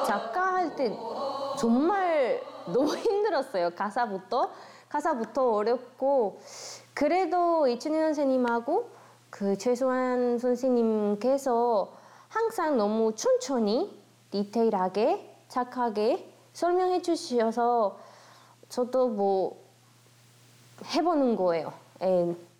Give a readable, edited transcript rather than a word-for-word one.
작가 할 때 정말 너무 힘들었어요. 가사부터 어렵고 그래도 이춘희 선생님하고 그 최소한 선생님께서 항상 너무 천천히 디테일하게 착하게 설명해 주셔서 저도 뭐 해보는 거예요.